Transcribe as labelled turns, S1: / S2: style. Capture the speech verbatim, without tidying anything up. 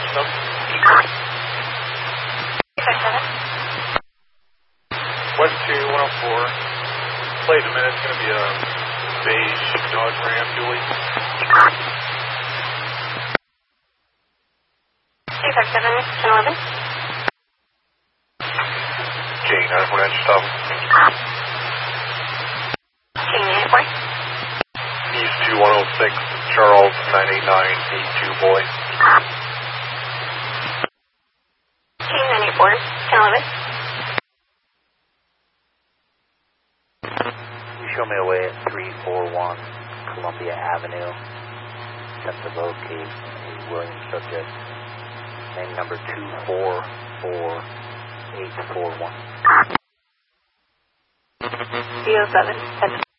S1: seven. West two, one oh four. Plate in a minute, it's going to be a beige Dodge Ram dually.
S2: six five seven, ten eleven.
S1: King nine four nine, stop.
S2: King nine four.
S1: East two one oh six, Charles nine eight nine, eight two boy.
S2: King nine eight four, ten eleven.
S3: You show me away at three four one Columbia Avenue. Attempt to locate a Williams subject. Name number two four four eight four one.
S2: zero seven.